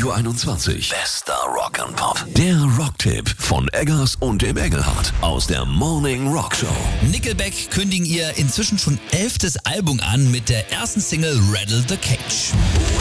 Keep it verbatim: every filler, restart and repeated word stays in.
zwölf Uhr einundzwanzig. Bester Rock and Pop. Der Rocktipp von Eggers und dem Engelhardt aus der Morning Rock Show. Nickelback kündigen ihr inzwischen schon elftes Album an mit der ersten Single Rattle the Cage.